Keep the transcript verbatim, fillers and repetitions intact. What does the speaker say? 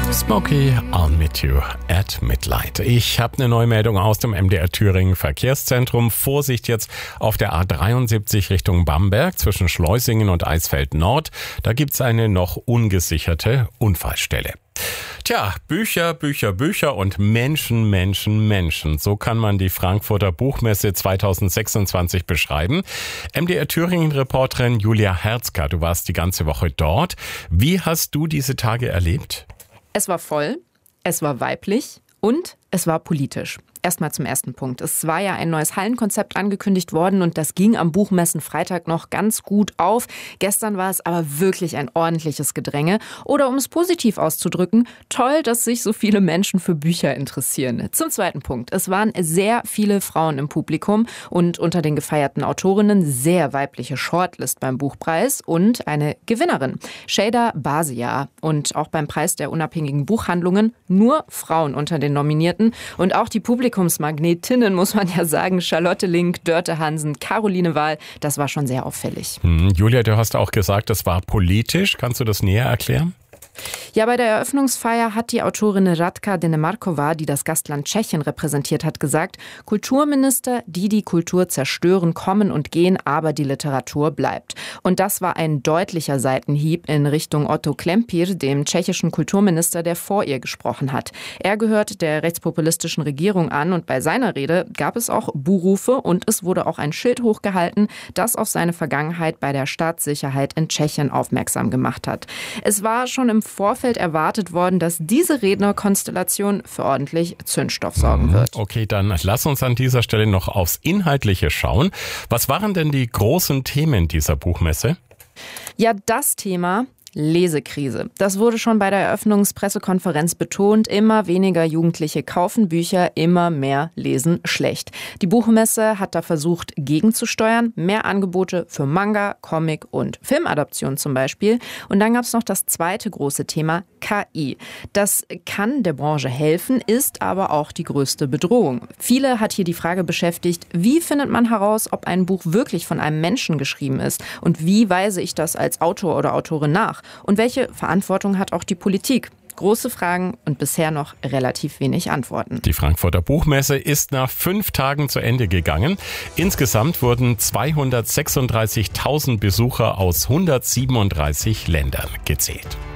Smokey, I'll meet you at midnight. Ich habe eine Neumeldung aus dem M D R Thüringen Verkehrszentrum. Vorsicht jetzt auf der A dreiundsiebzig Richtung Bamberg zwischen Schleusingen und Eisfeld Nord. Da gibt's eine noch ungesicherte Unfallstelle. Tja, Bücher, Bücher, Bücher und Menschen, Menschen, Menschen. So kann man die Frankfurter Buchmesse zweitausendsechsundzwanzig beschreiben. M D R Thüringen-Reporterin Julia Herzka, du warst die ganze Woche dort. Wie hast du diese Tage erlebt? Es war voll, es war weiblich und es war politisch. Erstmal zum ersten Punkt. Es war ja ein neues Hallenkonzept angekündigt worden und das ging am Buchmessen-Freitag noch ganz gut auf. Gestern war es aber wirklich ein ordentliches Gedränge. Oder um es positiv auszudrücken, toll, dass sich so viele Menschen für Bücher interessieren. Zum zweiten Punkt. Es waren sehr viele Frauen im Publikum und unter den gefeierten Autorinnen sehr weibliche Shortlist beim Buchpreis und eine Gewinnerin, Şeyda Bağcılar. Und auch beim Preis der unabhängigen Buchhandlungen nur Frauen unter den Nominierten und auch die Publikum Publikumsmagnetinnen, muss man ja sagen, Charlotte Link, Dörte Hansen, Caroline Wahl, das war schon sehr auffällig. Hm, Julia, du hast auch gesagt, das war politisch. Kannst du das näher erklären? Ja, bei der Eröffnungsfeier hat die Autorin Radka Denemarkova, die das Gastland Tschechien repräsentiert hat, gesagt, Kulturminister, die die Kultur zerstören, kommen und gehen, aber die Literatur bleibt. Und das war ein deutlicher Seitenhieb in Richtung Otto Klempir, dem tschechischen Kulturminister, der vor ihr gesprochen hat. Er gehört der rechtspopulistischen Regierung an und bei seiner Rede gab es auch Buhrufe und es wurde auch ein Schild hochgehalten, das auf seine Vergangenheit bei der Staatssicherheit in Tschechien aufmerksam gemacht hat. Es war schon im Vorfeld erwartet worden, dass diese Rednerkonstellation für ordentlich Zündstoff sorgen wird. Okay, dann lass uns an dieser Stelle noch aufs Inhaltliche schauen. Was waren denn die großen Themen dieser Buchmesse? Ja, das Thema Lesekrise. Das wurde schon bei der Eröffnungspressekonferenz betont. Immer weniger Jugendliche kaufen Bücher, immer mehr lesen schlecht. Die Buchmesse hat da versucht, gegenzusteuern. Mehr Angebote für Manga, Comic und Filmadaption zum Beispiel. Und dann gab es noch das zweite große Thema, K I. Das kann der Branche helfen, ist aber auch die größte Bedrohung. Viele hat hier die Frage beschäftigt, wie findet man heraus, ob ein Buch wirklich von einem Menschen geschrieben ist? Und wie weise ich das als Autor oder Autorin nach? Und welche Verantwortung hat auch die Politik? Große Fragen und bisher noch relativ wenig Antworten. Die Frankfurter Buchmesse ist nach fünf Tagen zu Ende gegangen. Insgesamt wurden zweihundertsechsunddreißigtausend Besucher aus hundertsiebenunddreißig Ländern gezählt.